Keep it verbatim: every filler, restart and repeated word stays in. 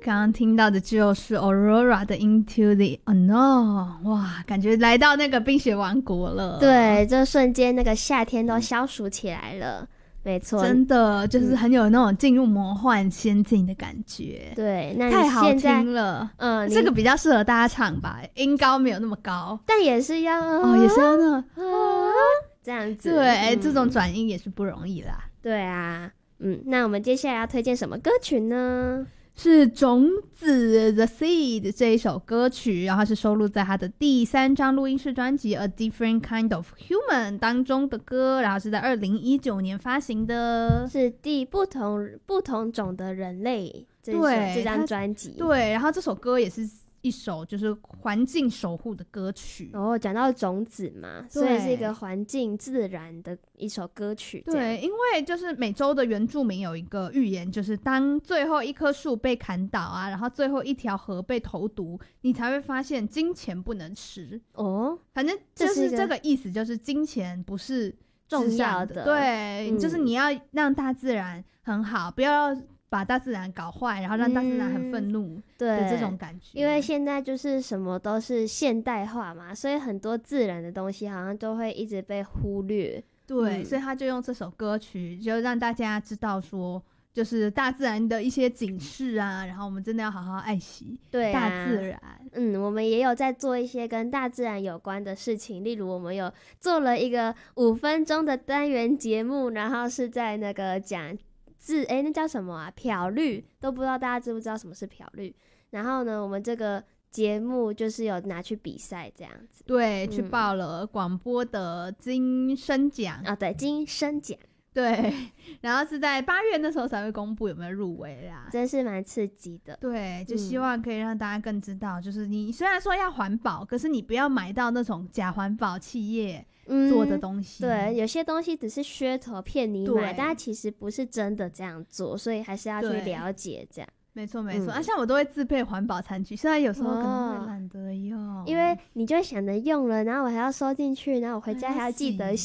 刚刚听到的就是 Aurora 的 Into the Unknown， 哇，感觉来到那个冰雪王国了。 对，这瞬间那个夏天都消暑起来了。没错， 真的就是很有那种进入魔幻仙境的感觉。 嗯、对，那你太好现在听了。 嗯， 这个比较适合大家唱吧，音高没有那么高， 但也是要哦，也是要那、啊、 这样子。 对、嗯，这种转音也是不容易啦。 对啊，嗯，那我们接下来要推荐什么歌曲呢？ 是种子 The Seed 这一首歌曲，然后是收录在他的第三张录音室专辑 A Different Kind of Human 当中的歌，然后是在二零一九年发行的， 是第不同不同种的人类这首这张专辑。 对，然后这首歌也是一首就是环境守护的歌曲。 哦，讲到种子嘛，所以是一个环境自然的一首歌曲。 对，因为就是美洲的原住民有一个寓言，就是当最后一棵树被砍倒啊，然后最后一条河被投毒，你才会发现金钱不能吃。 哦， 反正就是这个意思，就是金钱不是重要的。 对、嗯，就是你要让大自然很好，不要把大自然搞坏，然后让大自然很愤怒的这种感觉、 嗯、因为现在就是什么都是现代化嘛，所以很多自然的东西好像都会一直被忽略。 对、 嗯、 所以他就用这首歌曲就让大家知道说就是大自然的一些警示啊，然后我们真的要好好爱惜大自然。 啊、嗯，我们也有在做一些跟大自然有关的事情，例如我们有做了一个五分钟的单元节目，然后是在那个讲字哎，那叫什么啊？漂绿，都不知道大家知不知道什么是漂绿。然后呢，我们这个节目就是有拿去比赛这样子。 对， 嗯、 去报了广播的金声奖啊、哦，对，金声奖。 对，然后是在八月那时候才会公布有没有入围啦， 真是蛮刺激的。 对，就希望可以让大家更知道、嗯、就是你虽然说要环保，可是你不要买到那种假环保企业做的东西、 嗯、对，有些东西只是噱头骗你买，但其实不是真的这样做，所以还是要去了解这样。 没错没错、嗯、啊，像我都会自备环保餐具，虽然有时候可能会懒得用、 哦、因为你就想着用了，然后我还要收进去，然后我回家还要记得